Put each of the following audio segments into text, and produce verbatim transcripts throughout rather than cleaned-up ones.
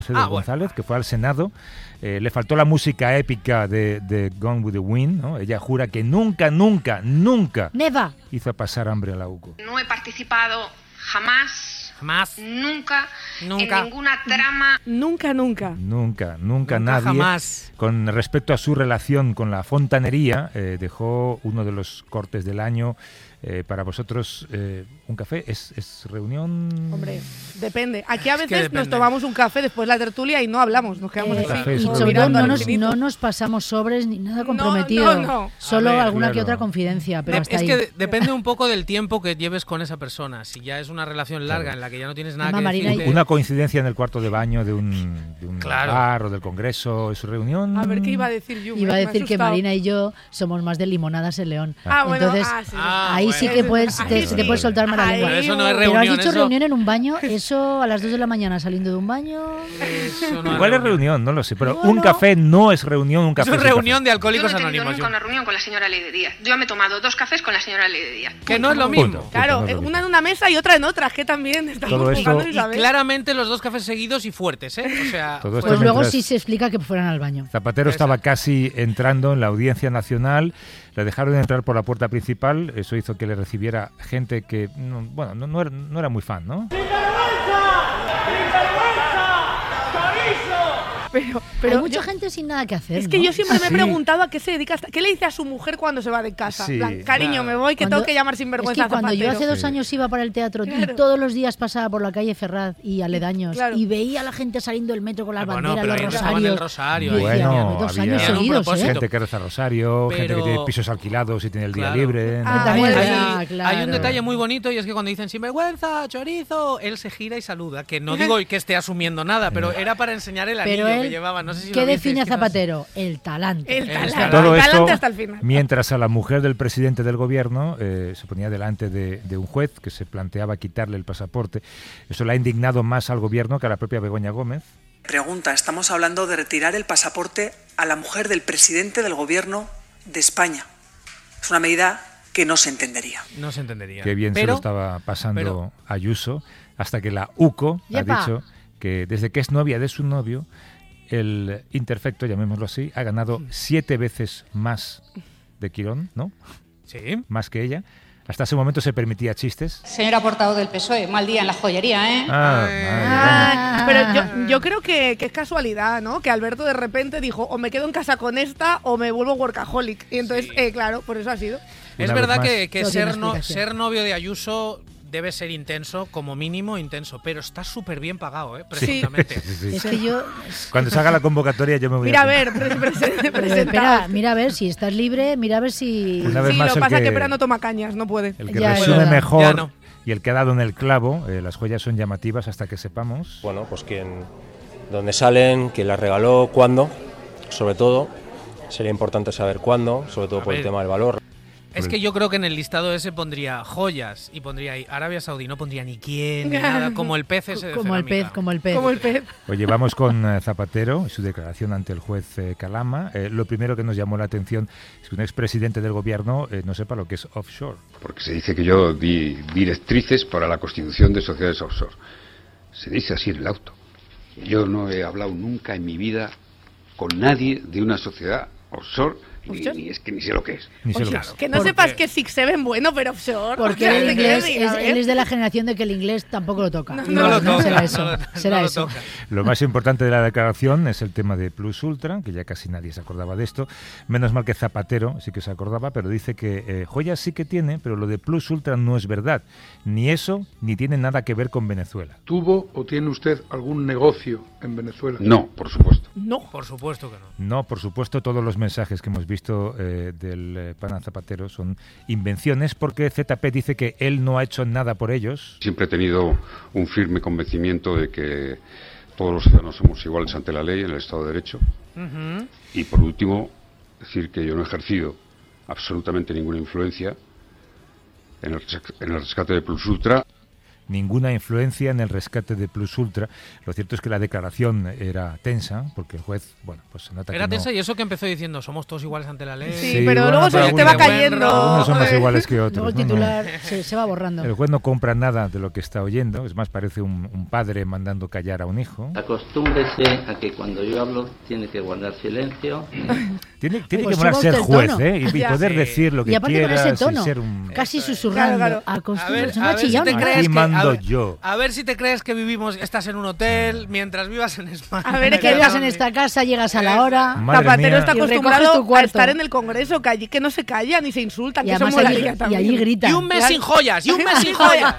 Mercedes ah, González, bueno. que fue al Senado. Eh, le faltó la música épica de, de Gone with the Wind, ¿no? Ella jura que nunca, nunca, nunca Never. hizo pasar hambre a la U C O. No he participado jamás, jamás, nunca, nunca. en ninguna trama. Nunca, nunca. Nunca, nunca, nunca nadie. Jamás. Con respecto a su relación con la fontanería, eh, dejó uno de los cortes del año. Eh, para vosotros, eh, ¿un café es, es reunión? Hombre, depende. Aquí a veces nos tomamos un café después de la tertulia y no hablamos, nos quedamos eh, así. Y sobre todo no nos, no nos pasamos sobres ni nada comprometido. No, no, no. Solo ver, alguna claro. que otra confidencia, pero de, hasta es ahí. que de, depende un poco del tiempo que lleves con esa persona. Si ya es una relación larga claro. en la que ya no tienes nada Mamá, que decir. Una coincidencia en el cuarto de baño de un, de un claro. bar o del congreso, ¿es reunión? A ver, ¿qué iba a decir yo? Iba a decir que Marina y yo somos más de limonadas en León. Ah, bueno, Entonces, ah, sí. ah, ahí bueno. sí que puedes... Te, sí. te puedes soltar mala lengua. Pero eso no es Pero reunión. has dicho eso... reunión en un baño, eso a las dos de la mañana saliendo de un baño. Eso no Igual es reunión, no lo sé, pero no, un no. café no es reunión, un café es reunión café. de alcohólicos yo no he anónimos. Nunca una reunión con la señora Ley de Díaz. Yo me he tomado dos cafés con la señora Ley de Díaz. Que no es lo mismo. Punto, punto, claro, no es lo una en una mesa y otra en otra, que también estamos jugando y claramente los dos cafés seguidos y fuertes, ¿eh? O sea, pues pues luego sí se explica que fueran al baño. Zapatero Esa. estaba casi entrando en la Audiencia Nacional. Le dejaron entrar por la puerta principal, eso hizo que le recibiera gente que, no, bueno, no, no, era, no era muy fan, ¿no? Pero, pero hay mucha yo, gente sin nada que hacer. Es que ¿no? yo siempre me he sí. preguntado a qué se dedica, qué le dice a su mujer cuando se va de casa. Sí, plan, cariño, claro. me voy, que cuando, tengo que llamar sinvergüenza. Es que cuando Zapatero. yo hace dos sí. años iba para el teatro claro. y todos los días pasaba por la calle Ferraz y aledaños claro. y veía a la gente saliendo del metro con las ah, bueno, banderas, los rosarios. El rosario y decía, bueno, dos había años seguidos, ¿eh? gente que reza rosario, pero... gente que tiene pisos alquilados y tiene el día claro. libre. ¿no? Ah, hay, bueno, hay, ah, claro. hay un detalle muy bonito y es que cuando dicen sinvergüenza, chorizo, él se gira y saluda. Que no digo que esté asumiendo nada, pero era para enseñar el anillo él, que llevaba. No sé si ¿qué lo define a visteis, Zapatero? El talante. El talante. Todo el esto, talante hasta el final. Mientras a la mujer del presidente del gobierno eh, se ponía delante de, de un juez que se planteaba quitarle el pasaporte. Eso le ha indignado más al gobierno que a la propia Begoña Gómez. Pregunta, estamos hablando de retirar el pasaporte a la mujer del presidente del gobierno de España. Es una medida que no se entendería. No se entendería. Qué bien pero, se lo estaba pasando pero, Ayuso, hasta que la U C O ¡Yepa! ha dicho que desde que es novia de su novio, el imperfecto, llamémoslo así, ha ganado siete veces más de Quirón, ¿no? Sí. Más que ella. Hasta ese momento se permitía chistes. Señora portavoz del P S O E, mal día en la joyería, ¿eh? Ah, ah, pero yo, yo creo que, que es casualidad, ¿no? Que Alberto de repente dijo, o me quedo en casa con esta o me vuelvo workaholic. Y entonces, sí. eh, claro, por eso ha sido. Es Una verdad vez que, que ser, no, ser novio de Ayuso debe ser intenso, como mínimo intenso, pero está súper bien pagado, ¿eh? Presuntamente. Sí, sí, sí. Es que yo... Cuando se haga la convocatoria yo me voy mira a... a ver, pre pre pre Pero espera, mira a ver si estás libre, mira a ver si... Una vez sí, más lo que el pasa es que, que Pera no toma cañas, no puede. El que Ya, resume ya, mejor ya no. y el que ha dado en el clavo, eh, las joyas son llamativas hasta que sepamos. Bueno, pues quién, dónde salen, quién las regaló, cuándo, sobre todo. Sería importante saber cuándo, sobre todo A por ver. el tema del valor. Es que yo creo que en el listado ese pondría joyas y pondría ahí Arabia Saudí, no pondría ni quién, ni nada, como el pez ese de como el cerámica. pez, como el pez. Como el pez. Oye, vamos con eh, Zapatero y su declaración ante el juez eh, Calama. Eh, lo primero que nos llamó la atención es que un expresidente del gobierno eh, no sepa lo que es offshore. Porque se dice que yo di directrices para la constitución de sociedades offshore. Se dice así en el auto. Yo no he hablado nunca en mi vida con nadie de una sociedad offshore. Ni, ni es que ni sé lo que es. Ni sé Oye, lo que es. que no sepas que Six Seven bueno, pero offshore. Porque o sea, el inglés, diga, es, a ver. él es de la generación de que el inglés tampoco lo toca. No, No, lo toca, será eso. no lo- será no lo eso. toca. Lo más importante de la declaración es el tema de Plus Ultra, que ya casi nadie se acordaba de esto. Menos mal que Zapatero sí que se acordaba, pero dice que eh, joyas sí que tiene, pero lo de Plus Ultra no es verdad. Ni eso, ni tiene nada que ver con Venezuela. ¿Tuvo o tiene usted algún negocio en Venezuela? No, por supuesto. No. Por supuesto que no. No, por supuesto, todos los mensajes que hemos visto eh, del eh, pana Zapatero son invenciones, porque Z P dice que él no ha hecho nada por ellos. Siempre he tenido un firme convencimiento de que todos los ciudadanos somos iguales ante la ley en el Estado de Derecho. Uh-huh. Y por último, decir que yo no he ejercido absolutamente ninguna influencia en el, res- en el rescate de Plus Ultra. ninguna influencia en el rescate de Plus Ultra. Lo cierto es que la declaración era tensa, porque el juez, bueno, pues se nota Era que tensa no... y eso que empezó diciendo, somos todos iguales ante la ley. Sí, sí pero bueno, luego se les te va cayendo. Algunos son más iguales que otros. Luego el titular no, no. Se, se va borrando. El juez no compra nada de lo que está oyendo, es más, parece un, un padre mandando callar a un hijo. Acostúmbrese a que cuando yo hablo tiene que guardar silencio. Tiene, tiene pues que molar ser juez, ¿eh? Y, y poder sí. decir lo que y aparte quieras con ese tono, y ser un... casi susurrando. Claro, claro. A ver, a ver si te crees Aquí que, mando a ver, yo. A ver si te crees que vivimos, estás en un hotel, mientras vivas en España. A ver, que vivas en esta casa, llegas a la hora. Madre Zapatero mía. Está acostumbrado a estar en el Congreso, que allí que no se callan ni se insultan, y que además son allí, y allí gritan. Y un mes sin joyas, y un mes sin joyas.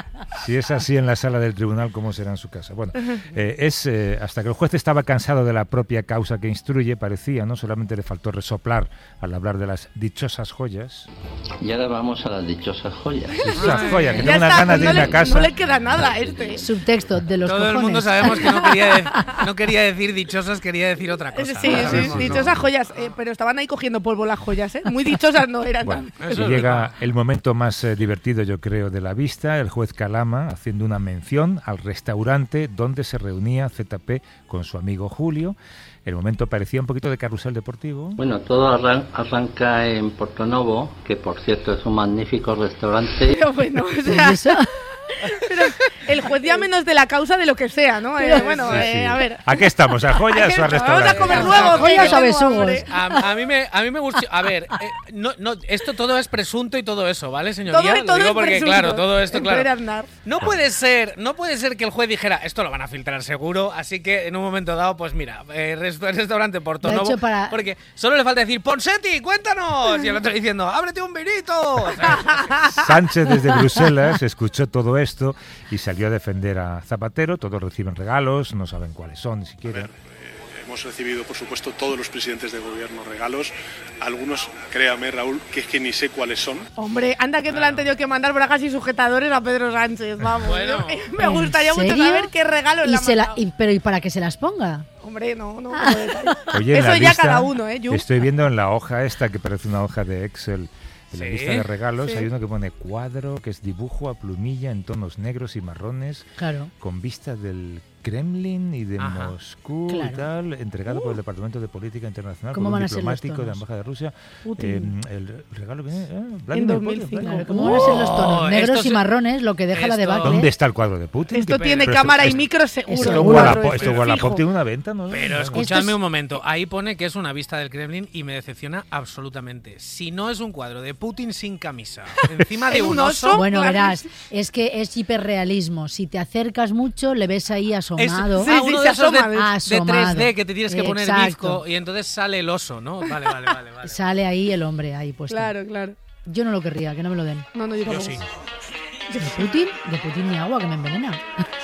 Si es así en la sala del tribunal, ¿cómo será en su casa? Bueno, eh, es eh, hasta que el juez estaba cansado de la propia causa que instruye, parecía, ¿no? Solamente le faltó resoplar al hablar de las dichosas joyas. Y ahora vamos a las dichosas joyas. Dichosas joyas, que ya tengo unas ganas de ir a casa. No le queda nada a este. Subtexto de los Todo cojones. el mundo sabemos que no quería, de, no quería decir dichosas, quería decir otra cosa. Sí, sí, sí, dichosas joyas, eh, pero estaban ahí cogiendo polvo las joyas, ¿eh? Muy dichosas no eran. Bueno, y llega el momento más eh, divertido, yo creo, de la vista, el juez Calama haciendo una mención al restaurante donde se reunía Z P con su amigo Julio. El momento parecía un poquito de carrusel deportivo. Bueno, todo arran arranca en Portonovo, que por cierto es un magnífico restaurante. Pero bueno, o sea, pero el juez ya menos de la causa de lo que sea, ¿no? Eh, bueno, sí, eh, sí. a ver. ¿A qué estamos? ¿A joyas o a restaurantes? Vamos a comer luego, joyas o besugos. A, a mí me, a mí me gusta. A ver, eh, no, no, esto todo es presunto y todo eso, ¿vale, señoría? Todo, Lo todo digo es porque, presunto. claro, todo esto, claro. Aznar. No puede ser, no puede ser que el juez dijera, esto lo van a filtrar seguro, así que en un momento dado, pues mira, eh, restaurante Portonovo, para... porque solo le falta decir, Ponseti, cuéntanos, y el otro diciendo, ábrete un vinito. O sea, Sánchez desde Bruselas escuchó todo esto y salió a defender a Zapatero. Todos reciben regalos, no saben cuáles son ni siquiera. A ver, eh, hemos recibido, por supuesto, todos los presidentes de gobierno regalos. Algunos, créame, Raúl, que es que ni sé cuáles son. Hombre, anda que no le han tenido que mandar bragas y sujetadores a Pedro Sánchez, vamos. Bueno. Me gustaría mucho serio? saber qué regalo y le se ha la, y, Pero ¿y para que se las ponga? Hombre, no, no. Oye, eso ya lista, cada uno, ¿eh? Yu? Estoy viendo en la hoja esta, que parece una hoja de Excel, en la ¿Sí? lista de regalos, Sí. hay uno que pone cuadro, que es dibujo a plumilla en tonos negros y marrones, Claro. con vista del Kremlin y de Ajá. Moscú Claro. y tal, entregado Uh. por el Departamento de Política Internacional ¿Cómo por van un a ser los diplomático de la tonos? Embajada de Rusia. Putin. Eh, el regalo viene eh, En Vladimir dos mil Putin, cinco. Vladimir Claro, ¿cómo Putin. van a ser los tonos? Oh, Negros esto y se- marrones, lo que deja la esto- debacle. ¿Dónde está el cuadro de Putin? Esto ¿Qué- tiene pero cámara esto- y micro seguro. Esto Esto es el cuadro Wallapop, este, esto Wallapop fijo. tiene una venta, ¿no? Pero No, escuchadme Esto es- un momento, ahí pone que es una vista del Kremlin y me decepciona absolutamente. Si no es un cuadro de Putin sin camisa, encima de ¿En un un oso... oso? Bueno, Claro. verás, es que es hiperrealismo. Si te acercas mucho, le ves ahí Es, asomado. Sí, ah, sí, uno se de esos de, asoma. de Asomado. tres D que te tienes que poner Exacto. bizco y entonces sale el oso, ¿no? Vale, vale, vale. vale. Sale ahí el hombre ahí puesto. Claro, claro. Yo no lo querría, que no me lo den. No, no, yo, Yo tampoco. sí. ¿De Putin? De Putin ni agua, que me envenena.